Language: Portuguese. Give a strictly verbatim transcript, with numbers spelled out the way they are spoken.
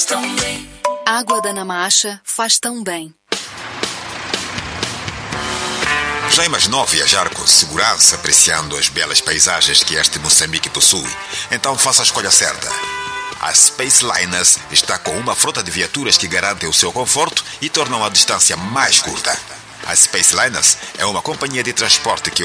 tão bem. Água da Namacha faz tão bem. Já imaginou viajar com segurança, apreciando as belas paisagens que este Moçambique possui? Então faça a escolha certa. A Space Liners está com uma frota de viaturas que garantem o seu conforto e tornam a distância mais curta. A Space Liners é uma companhia de transporte que